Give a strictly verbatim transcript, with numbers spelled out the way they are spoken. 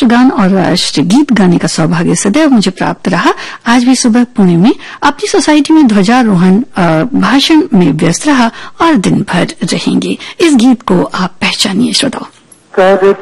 राष्ट्रगान और राष्ट्रगीत गाने का सौभाग्य सदैव मुझे प्राप्त रहा। आज भी सुबह पुणे में अपनी सोसाइटी में ध्वजारोहण भाषण में व्यस्त रहा और दिन भर रहेंगे। इस गीत को आप पहचानिए श्रोताओं।